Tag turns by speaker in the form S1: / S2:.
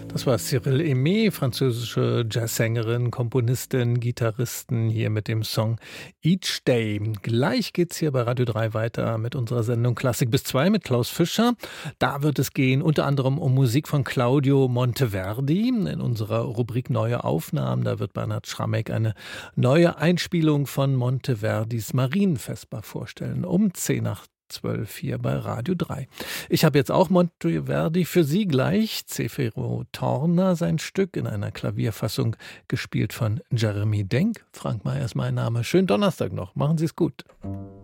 S1: Das war Cyril Aimé, französische Jazzsängerin, Komponistin, Gitarristin, hier mit dem Song Each Day. Gleich geht's hier bei Radio 3 weiter mit unserer Sendung Klassik bis 2 mit Klaus Fischer. Da wird es gehen unter anderem um Musik von Claudio Monteverdi. In unserer Rubrik Neue Aufnahmen, da wird Bernhard Schrammeck eine neue Einspielung von Monteverdis Marienvesper vorstellen. Um 10 nach 12 hier bei Radio 3. Ich habe jetzt auch Monteverdi für Sie gleich. Zefiro Torna, sein Stück in einer Klavierfassung, gespielt von Jeremy Denk. Frank Mayer ist mein Name. Schönen Donnerstag noch. Machen Sie es gut.